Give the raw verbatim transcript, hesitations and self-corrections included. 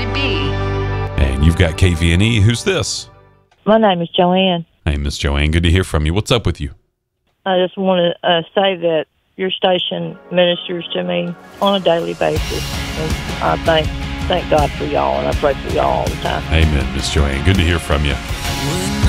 Cardi B. And you've got K V N E. Who's this? My name is Joanne. Hey, Miss Joanne. Good to hear from you. What's up with you? I just want to uh, say that your station ministers to me on a daily basis. And I thank thank God for y'all, and I pray for y'all all the time. Amen, Miss Joanne. Good to hear from you. When